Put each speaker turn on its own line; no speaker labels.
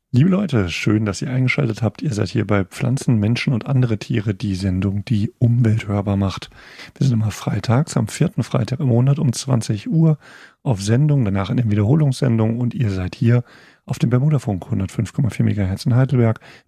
Liebe Leute, schön, dass ihr eingeschaltet habt. Ihr seid hier bei Pflanzen, Menschen und andere Tiere, die Sendung, die Umwelt hörbar macht. Wir sind immer freitags, am 4. Freitag im Monat um 20 Uhr auf Sendung, danach in der Wiederholungssendung und ihr seid hier auf dem Bermudafunk 105,4 MHz in Heidelberg